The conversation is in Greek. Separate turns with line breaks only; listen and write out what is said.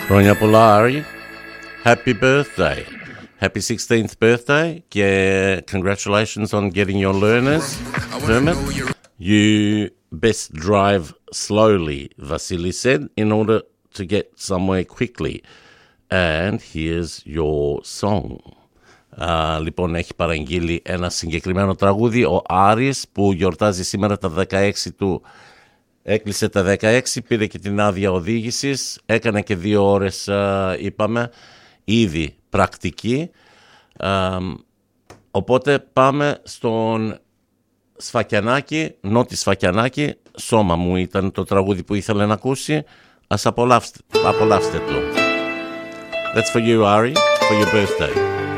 Χρόνια πολλά, Ari. Happy birthday. Happy 16th birthday. Και congratulations on getting your learner's permit. You best drive slowly, Vasily said, in order to get somewhere quickly. And here's your song. Λοιπόν, έχει παραγγείλει ένα συγκεκριμένο τραγούδι ο Άρης, που γιορτάζει σήμερα τα 16 του. Έκλεισε τα 16, πήρε και την άδεια οδήγησης, έκανε και 2 ώρες, είπαμε, ήδη πρακτική. Οπότε πάμε στον Σφακιανάκη, Νότι Σφακιανάκη. Σώμα μου ήταν το τραγούδι που ήθελε να ακούσει. Ας απολαύστε το. That's for you, Ari, for your birthday.